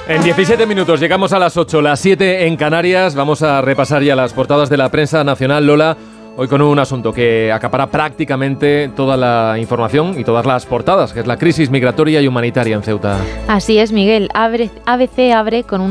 En 17 minutos llegamos a las 8, las 7 en Canarias. Vamos a repasar ya las portadas de la prensa nacional, Lola. Hoy con un asunto que acapara prácticamente toda la información y todas las portadas, que es la crisis migratoria y humanitaria en Ceuta. Así es, Miguel. ABC abre con un